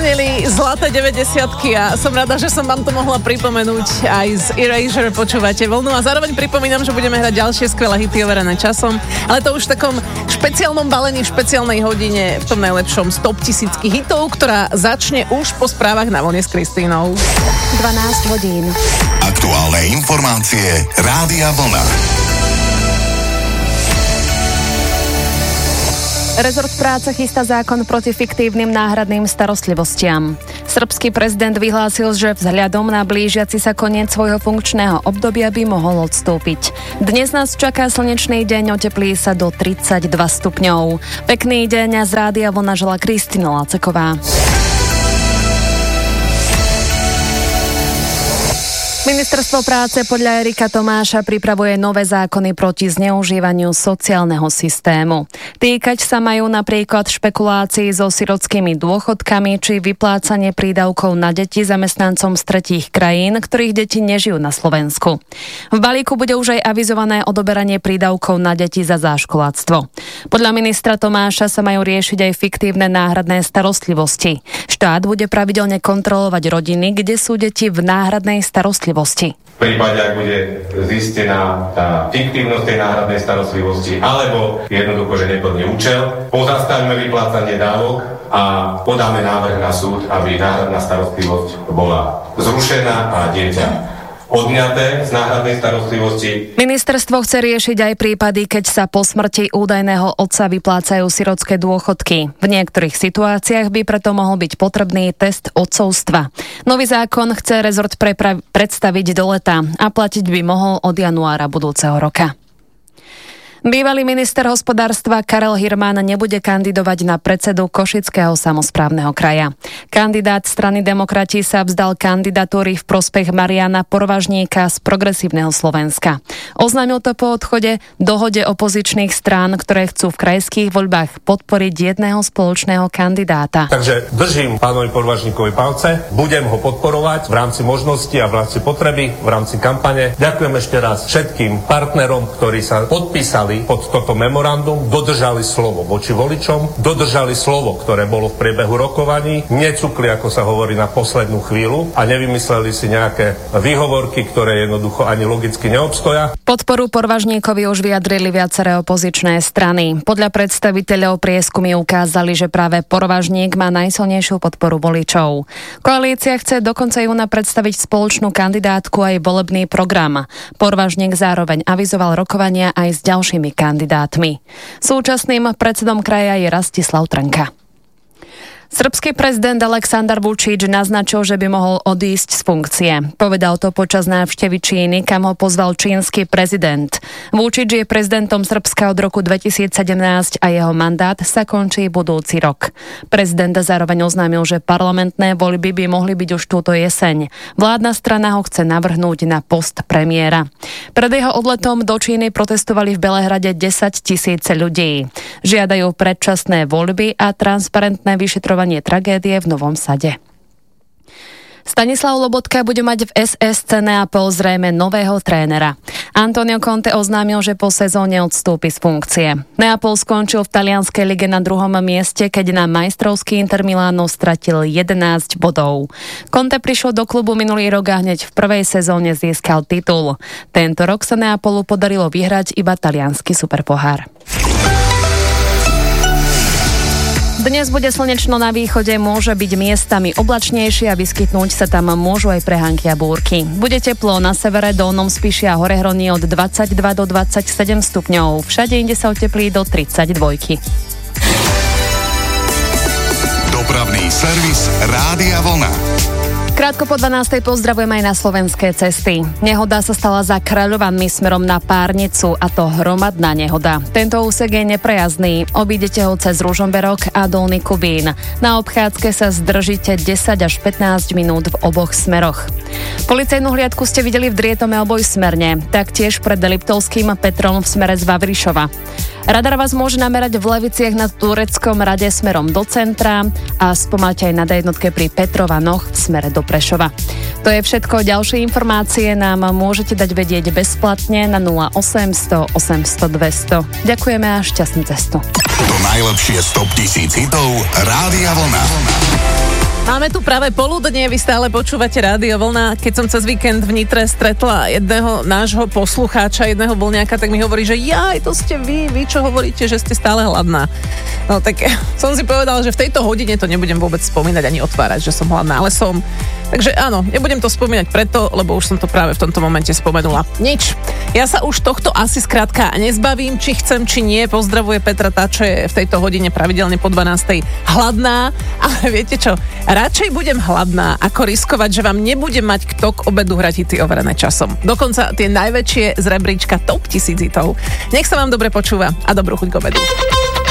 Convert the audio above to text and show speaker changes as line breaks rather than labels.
Zazneli zlaté 90-ky a som rada, že som vám to mohla pripomenúť aj z Erasure. Počúvate Vlnu a zároveň pripomínam, že budeme hrať ďalšie skvelé hity overené časom, ale to už v takom špeciálnom balení, v špeciálnej hodine, v tom najlepšom z top 1000 hitov, ktorá začne už po správach na Vlne s Kristínou.
12 hodín.
Aktuálne informácie Rádia Vlna.
Rezort práce chystá zákon proti fiktívnym náhradným starostlivostiam. Srbský prezident vyhlásil, že vzhľadom na blížiaci sa koniec svojho funkčného obdobia by mohol odstúpiť. Dnes nás čaká slnečný deň, oteplí sa do 32 stupňov. Pekný deň a z Rádia Vlna želá Kristína Láceková. Ministerstvo práce podľa Erika Tomáša pripravuje nové zákony proti zneužívaniu sociálneho systému. Týkať sa majú napríklad špekulácií so sirotskými dôchodkami či vyplácanie prídavkov na deti zamestnancom z tretích krajín, ktorých deti nežijú na Slovensku. V balíku bude už aj avizované odoberanie prídavkov na deti za záškoláctvo. Podľa ministra Tomáša sa majú riešiť aj fiktívne náhradné starostlivosti. Štát bude pravidelne kontrolovať rodiny, kde sú deti v náhradnej starostlivosti.
V prípade, ak bude zistená tá fiktívnosť tej náhradnej starostlivosti alebo jednoducho, že neplní účel, pozastavíme vyplácanie dávok a podáme návrh na súd, aby náhradná starostlivosť bola zrušená a dieťa odňaté z náhradnej starostlivosti.
Ministerstvo chce riešiť aj prípady, keď sa po smrti údajného otca vyplácajú sirotské dôchodky. V niektorých situáciách by preto mohol byť potrebný test otcovstva. Nový zákon chce rezort predstaviť do leta a platiť by mohol od januára budúceho roka. Bývalý minister hospodárstva Karel Hirman nebude kandidovať na predsedu Košického samosprávneho kraja. Kandidát strany Demokrati sa vzdal kandidatúry v prospech Mariana Porvažníka z Progresívneho Slovenska. Oznámil to po odchode dohode opozičných strán, ktoré chcú v krajských voľbách podporiť jedného spoločného kandidáta.
Takže držím pánovi Porvažníkovi palce, budem ho podporovať v rámci možnosti a v rámci potreby, v rámci kampane. Ďakujem ešte raz všetkým partnerom, ktorí sa podpísali pod toto memorandum, dodržali slovo voči voličom, dodržali slovo, ktoré bolo v priebehu rokovaní, necukli, ako sa hovorí, na poslednú chvíľu a nevymysleli si nejaké výhovorky, ktoré jednoducho ani logicky neobstoja.
Podporu Porvažníkovi už vyjadrili viaceré opozičné strany. Podľa predstaviteľov prieskumy ukázali, že práve Porvažník má najsilnejšiu podporu voličov. Koalícia chce do konca júna predstaviť spoločnú kandidátku aj volebný program. Porvažník zároveň avizoval rokovania aj s ďalšími kandidátmi. Súčasným predsedom kraja je Rastislav Trnka. Srbský prezident Aleksandar Vučić naznačil, že by mohol odísť z funkcie. Povedal to počas návštevy Číny, kam ho pozval čínsky prezident. Vučić je prezidentom Srbska od roku 2017 a jeho mandát sa končí budúci rok. Prezident zároveň oznámil, že parlamentné voľby by mohli byť už túto jeseň. Vládna strana ho chce navrhnúť na post premiéra. Pred jeho odletom do Číny protestovali v Belehrade 10 000 ľudí. Žiadajú predčasné voľby a transparentné vyšetrovanie tragédie v Novom Sade. Stanislav Lobotka bude mať v SSC Neapol zrejme nového trénera. Antonio Conte oznámil, že po sezóne odstúpi z funkcie. Neapol skončil v talianskej lige na 2. mieste, keď na majstrovský Inter Milano stratil 11 bodov. Conte prišiel do klubu minulý rok a hneď v prvej sezóne získal titul. Tento rok sa Neapolu podarilo vyhrať iba taliansky superpohár. Dnes bude slnečno na východe, môže byť miestami oblačnejšie a vyskytnúť sa tam môžu aj prehánky a búrky. Bude teplo na severe, Dolnom Spiši a Horehroní od 22 do 27 stupňov. Všade inde sa oteplí do 32.
Dopravný servis Rádia Vlna.
Krátko po 12. pozdravujem aj na slovenské cesty. Nehoda sa stala za Kráľovanmi smerom na Párnicu a to hromadná nehoda. Tento úsek je neprejazdný. Obídete ho cez Ružomberok a Dolný Kubín. Na obchádzke sa zdržíte 10 až 15 minút v oboch smeroch. Policajnú hliadku ste videli v Drietome obojsmerne, taktiež pred Liptovským Petrom v smere z Vavrišova. Radar vás môže namerať v Leviciach na Tureckom rade smerom do centra a spomalte aj na D1 pri Petrovanoch v smere do Prešova. To je všetko. Ďalšie informácie nám môžete dať vedieť bezplatne na 0800 800 200. Ďakujeme a šťastnú cestu.
To najlepšie z top 1000 hitov Rádia Vlna.
No
Máme tu práve poludne, vy stále počúvate Rádio Vlna. Keď som cez víkend v Nitre stretla jedného nášho poslucháča, jedného vlňáka, tak mi hovorí, že to ste vy čo hovoríte, že ste stále hladná. No tak som si povedala, že v tejto hodine to nebudem vôbec spomínať ani otvárať, že som hladná, ale som. Takže áno, nebudem to spomínať preto, lebo už som to práve v tomto momente spomenula. Nič. Ja sa už tohto asi skrátka nezbavím, či chcem, či nie. Pozdravuje Petra, tá, čo je v tejto hodine pravidelne po 12. hladná. Ale viete čo? Radšej budem hladná, ako riskovať, že vám nebude mať kto k obedu hrať hity overené časom. Dokonca tie najväčšie z rebríčka top 1000 hitov. Nech sa vám dobre počúva a dobrú chuť k obedu.